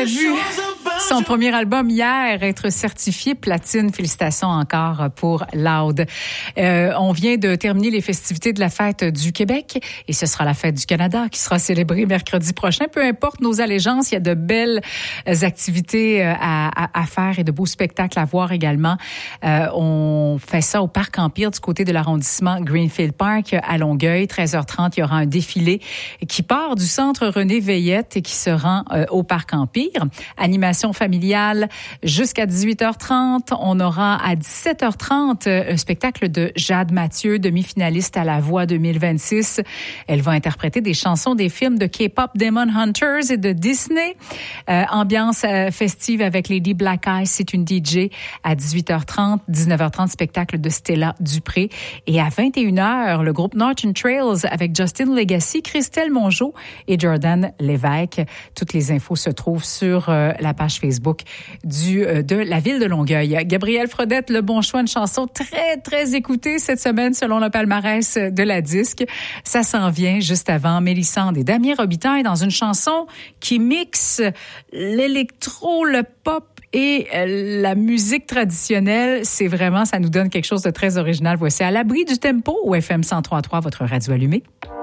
a vu son premier album hier être certifié platine. Félicitations encore pour Loud. On vient de terminer les festivités de la fête du Québec et ce sera la fête du Canada qui sera célébrée mercredi prochain. Peu importe nos allégeances, il y a de belles activités à faire et de beaux spectacles à voir également. On fait ça au Parc Empire du côté de l'arrondissement Greenfield Park à Longueuil. 13h30, il y aura un défilé qui part du centre René Veillette et qui se rend au Parc Empire. Animation familiale jusqu'à 18h30. On aura à 17h30 un spectacle de Jade Mathieu, demi-finaliste à La Voix 2026. Elle va interpréter des chansons des films de K-pop Demon Hunters et de Disney. Ambiance festive avec Lady Black Eyes, c'est une DJ à 18h30. 19h30, spectacle de Stella Dupré. Et à 21h, le groupe Northern Trails avec Justin Legacy, Christelle Mongeau et Jordan Lévesque. Toutes les infos se trouvent sur la page Facebook de la ville de Longueuil. Gabrielle Frodette, le bon choix, une chanson très, très écoutée cette semaine selon le palmarès de la disque. Ça s'en vient juste avant Mélissande et Damien Robitaille dans une chanson qui mixe l'électro, le pop et la musique traditionnelle. C'est vraiment, ça nous donne quelque chose de très original. Voici À l'abri du tempo au FM 103.3, votre radio allumée.